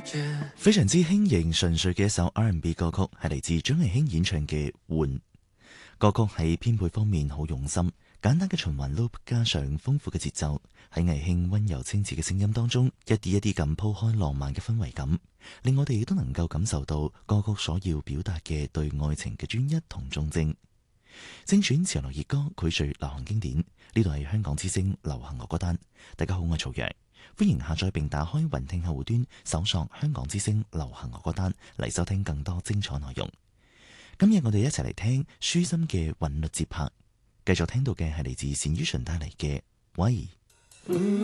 非常之輕盈純粹嘅一首 R&B 歌曲，係嚟自張藝興演唱嘅《換》。歌曲喺編配方面好用心，簡單嘅循環 loop 加上豐富嘅節奏，喺藝興溫柔清澈嘅聲音當中，一啲一啲咁鋪開浪漫嘅氛圍感，令我哋亦都能夠感受到歌曲所要表達嘅對愛情嘅專一同忠貞。精選潮流熱歌，膾炙流行經典，呢度係香港之聲流行樂歌單。大家好，我係曹陽，歡迎下載並打開雲聽客戶端，搜索香港之聲流行樂歌單嚟收聽更多精彩內容。今日我哋一齊嚟聽舒心嘅韻律節拍，繼續聽到嘅係嚟自單於純帶嚟嘅喂。